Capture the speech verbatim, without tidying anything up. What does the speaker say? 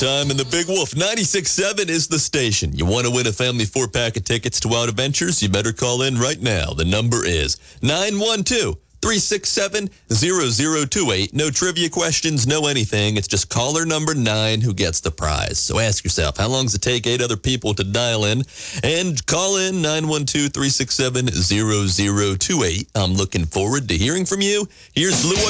Time in the Big Wolf. ninety-six point seven is the station. You want to win a family four-pack of tickets to Wild Adventures? You better call in right now. The number is nine one two, three six seven, zero zero two eight. No trivia questions, no anything. It's just caller number nine who gets the prize. So ask yourself, how long does it take eight other people to dial in? And call in nine one two, three six seven, zero zero two eight. I'm looking forward to hearing from you. Here's Blue